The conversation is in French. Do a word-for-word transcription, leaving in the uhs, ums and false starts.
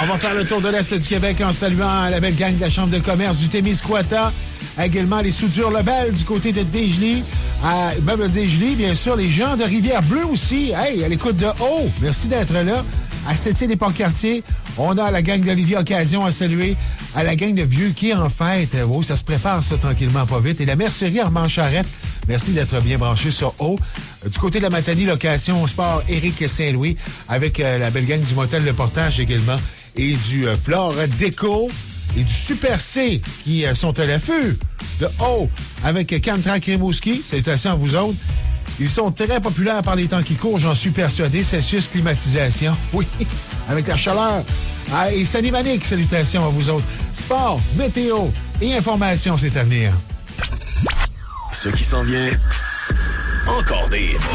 On va faire le tour de l'Est du Québec en saluant la belle gang de la Chambre de commerce du Témiscouata. Également les soudures Lebel du côté de Desjely. À, même le Desjely, bien sûr, les gens de Rivière-Bleue aussi. Hey, à l'écoute de haut. Merci d'être là. À Sept-Îles-et-Port-Cartier, on a la gang d'Olivier Occasion à saluer. À la gang de Vieux-Quai en fête. Oh, ça se prépare ça tranquillement, pas vite. Et la mercerie Armand-Charrette. Merci d'être bien branché sur haut. Du côté de la Matanie, location sport Éric Saint-Louis avec euh, la belle gang du Motel Le Portage également et du euh, Flore Déco et du Super C qui euh, sont à l'affût de haut avec euh, Camtrack Rimouski. Salutations à vous autres. Ils sont très populaires par les temps qui courent, j'en suis persuadé. Celsius Climatisation, oui, avec la chaleur. Ah, et Sanimanique, salutations à vous autres. Sport, météo et information, c'est à venir. Ce qui s'en vient, encore des...